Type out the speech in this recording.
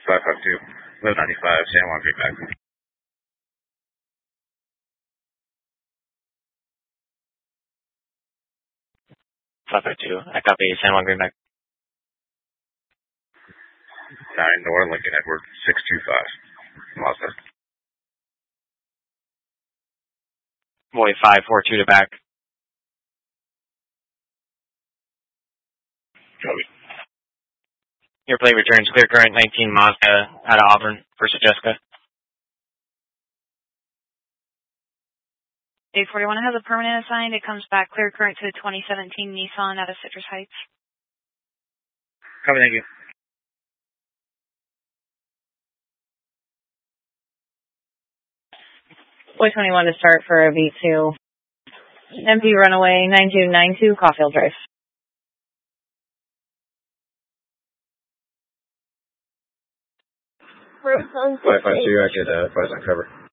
552, Live 95, San Juan Greenback. 552, I copy San Juan Greenback. 9 North Lincoln Edward 625, Mazda. Boy 542 to back. Copy. Your plate returns clear current 19 Mazda out of Auburn for Jessica. 841 has a permanent assigned. It comes back clear current to the 2017 Nissan out of Citrus Heights. Copy, thank you. Boy 21 to start for a V2. MP runaway 9292 Caulfield Drive. Boy 52, I could advise on cover.